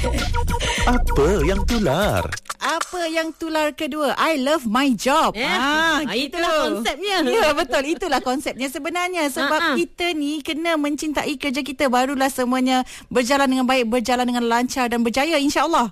Apa yang tular? Apa yang tular kedua? I love my job. Gitu. Itulah konsepnya. Ya, betul. Itulah konsepnya sebenarnya. Sebab kita ni kena mencintai kerja kita. Barulah semuanya berjalan dengan baik, berjalan dengan lancar dan berjaya, insya-Allah.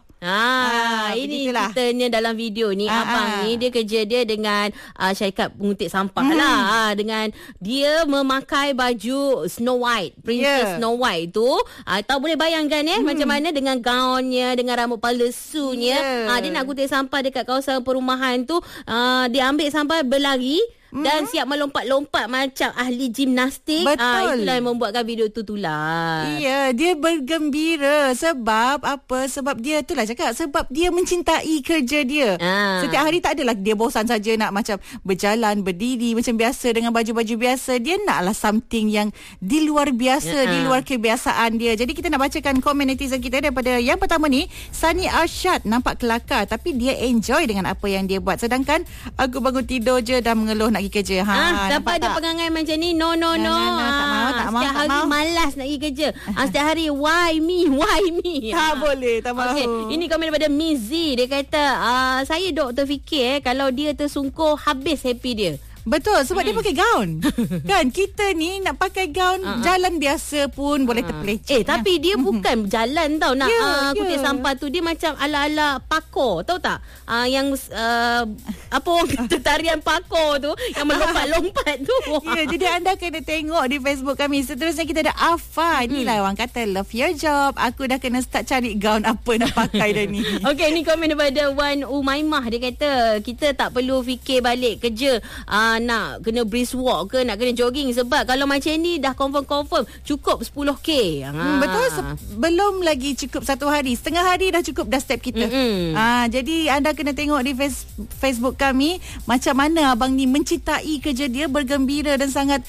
Ini kita ni dalam video ni abang ni dia kerja dia dengan syarikat penguntit sampah lah. Dengan dia memakai baju Snow White, Princess Snow White tu. Tahu boleh bayangkan macam mana dengan gaunnya, dengan rambut palsunya. Dia nak kutip sampah dekat kawasan perumahan tu. Dia ambil sampah, berlari dan siap melompat-lompat macam ahli gimnastik. Betul. Itulah yang membuatkan video tu tular. Iya, dia bergembira. Sebab apa? Sebab dia itulah cakap, sebab dia mencintai kerja dia. Setiap hari tak adalah dia bosan saja nak macam berjalan, berdiri macam biasa dengan baju-baju biasa. Dia naklah something yang di luar biasa, di luar kebiasaan dia. Jadi kita nak bacakan komen netizen kita daripada yang pertama ni, Sani Arsyad, nampak kelakar tapi dia enjoy dengan apa yang dia buat. Sedangkan aku bangun tidur je dah mengeluh nak pergi kerja. Dapat ada perangai macam ni. No. Tak mau. Setiap hari malas nak pergi kerja. Setiap hari why me. Tak boleh, tak mahu. Okay. Ini komen daripada Mizi. Dia kata saya doktor fikir kalau dia tersungkur habis happy dia. Betul, sebab dia pakai gaun. Kan kita ni nak pakai gaun jalan biasa pun boleh terpeleceh. Tapi dia bukan jalan tau nak kutip sampah tu. Dia macam ala-ala pakor, tahu tak? Yang apa orang kata tarian pakor tu, yang melompat-lompat tu. Jadi anda kena tengok di Facebook kami. Seterusnya kita ada Afa. Inilah orang kata love your job. Aku dah kena start cari gaun apa nak pakai dah ni. Okey, ni komen daripada Wan Umaimah. Dia kata kita tak perlu fikir balik kerja nak kena brisk walk ke, nak kena jogging. Sebab kalau macam ni dah confirm cukup 10k. Betul, belum lagi cukup satu hari, setengah hari dah cukup dah step kita. Jadi anda kena tengok di Facebook kami macam mana abang ni mencintai kerja dia, bergembira dan sangat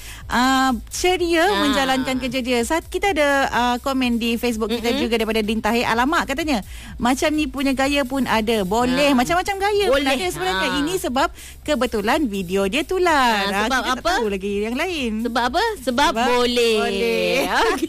ceria menjalankan kerja dia. Saat kita ada komen di Facebook kita juga daripada Dintahir. Alamak, katanya macam ni punya gaya pun ada. Boleh macam-macam gaya boleh ada sebenarnya. Ini sebab kebetulan video dia tular. Sebab kita apa? Tak tahu lagi yang lain. Sebab apa? Sebab boleh.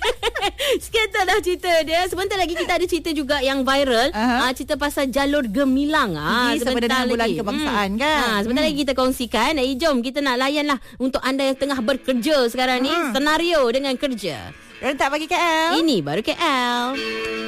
Sekian dah cerita dia. Sebentar lagi kita ada cerita juga yang viral. Cerita pasal jalur gemilang. Sebentar bulan kebangsaan kan. Sebentar lagi kita kongsikan. Jom kita nak layan lah untuk anda yang tengah bekerja sekarang ni. Senario dengan kerja. Rentak bagi KL. Ini baru KL.